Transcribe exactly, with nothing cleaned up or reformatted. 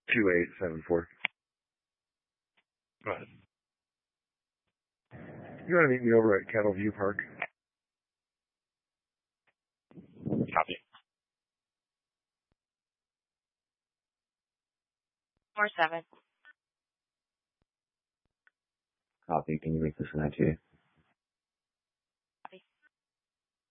two eight seven four. Go ahead. You want to meet me over at Cattle View Park? Copy. Four seven. Copy. Can you make this an I T?